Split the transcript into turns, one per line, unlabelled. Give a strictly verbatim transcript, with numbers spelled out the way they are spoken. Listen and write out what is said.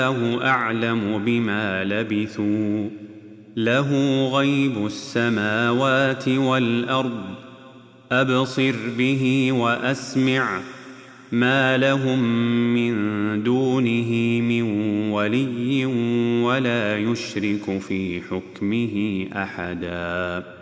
الله أعلم بما لبثوا له غيب السماوات والأرض أبصر به وأسمع ما لهم من دونه من ولي ولا يشرك في حكمه أحدا.